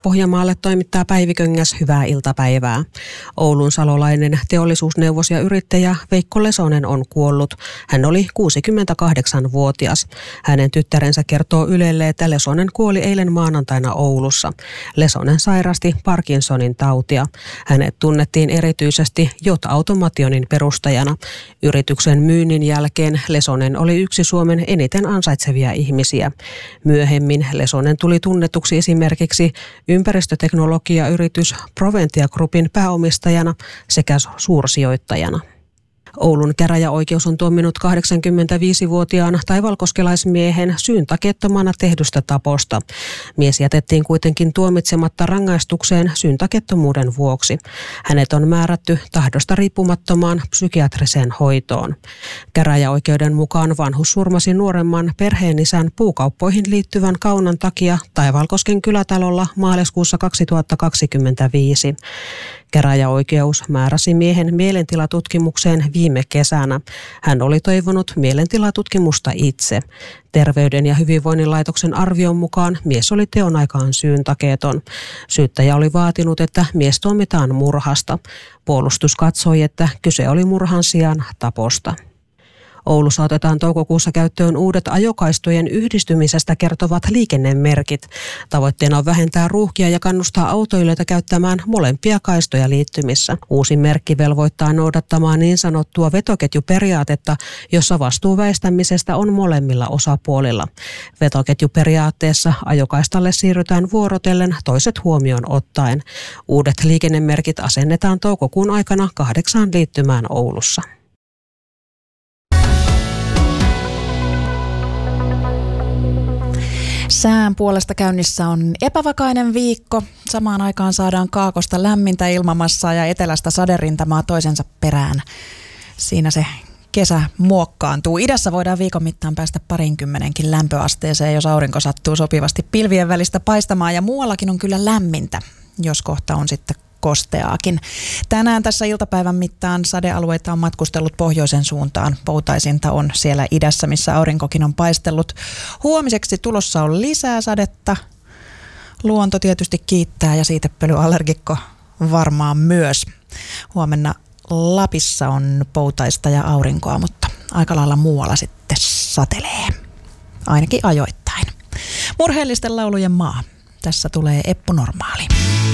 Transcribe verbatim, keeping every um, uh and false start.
Pohjanmaalle toimittaa Päivi Köngäs, hyvää iltapäivää. Oulun salolainen teollisuusneuvos ja yrittäjä Veikko Lesonen on kuollut. Hän oli kuusikymmentäkahdeksanvuotias. Hänen tyttärensä kertoo Ylelle, että Lesonen kuoli eilen maanantaina Oulussa. Lesonen sairasti Parkinsonin tautia. Hänet tunnettiin erityisesti J-Automationin perustajana. Yrityksen myynnin jälkeen Lesonen oli yksi Suomen eniten ansaitsevia ihmisiä. Myöhemmin Lesonen tuli tunnetuksi esimerkiksi ympäristöteknologiayritys Proventia Groupin pääomistajana sekä suursijoittajana. Oulun käräjäoikeus on tuominnut kahdeksankymmentäviisivuotiaan taivalkoskelaismiehen syyntakeettomana tehdystä taposta. Mies jätettiin kuitenkin tuomitsematta rangaistukseen syyntakeettomuuden vuoksi. Hänet on määrätty tahdosta riippumattomaan psykiatriseen hoitoon. Käräjäoikeuden mukaan vanhus surmasi nuoremman perheenisän puukauppoihin liittyvän kaunan takia Taivalkosken kylätalolla maaliskuussa kaksituhattakaksikymmentäviisi. Käräjäoikeus määräsi miehen mielentilatutkimukseen viime kesänä. Hän oli toivonut mielentilatutkimusta itse. Terveyden ja hyvinvoinnin laitoksen arvion mukaan mies oli teon aikaan syyntakeeton. Syyttäjä oli vaatinut, että mies tuomitaan murhasta. Puolustus katsoi, että kyse oli murhan sijaan taposta. Oulussa otetaan toukokuussa käyttöön uudet ajokaistojen yhdistymisestä kertovat liikennemerkit. Tavoitteena on vähentää ruuhkia ja kannustaa autoilijoita käyttämään molempia kaistoja liittymissä. Uusi merkki velvoittaa noudattamaan niin sanottua vetoketjuperiaatetta, jossa vastuu väistämisestä on molemmilla osapuolilla. Vetoketjuperiaatteessa ajokaistalle siirrytään vuorotellen toiset huomioon ottaen. Uudet liikennemerkit asennetaan toukokuun aikana kahdeksaan liittymään Oulussa. Sään puolesta käynnissä on epävakainen viikko. Samaan aikaan saadaan kaakosta lämmintä ilmamassaa ja etelästä saderintamaa toisensa perään. Siinä se kesä muokkaantuu. Idässä voidaan viikon mittaan päästä parinkymmenenkin lämpöasteeseen, jos aurinko sattuu sopivasti pilvien välistä paistamaan. Ja muuallakin on kyllä lämmintä, jos kohta on sitten kosteaakin. Tänään tässä iltapäivän mittaan sadealueita on matkustellut pohjoisen suuntaan. Poutaisinta on siellä idässä, missä aurinkokin on paistellut. Huomiseksi tulossa on lisää sadetta. Luonto tietysti kiittää ja siitepölyallergikko varmaan myös. Huomenna Lapissa on poutaista ja aurinkoa, mutta aika lailla muualla sitten satelee. Ainakin ajoittain. Murheellisten laulujen maa. Tässä tulee Eppu Normaali.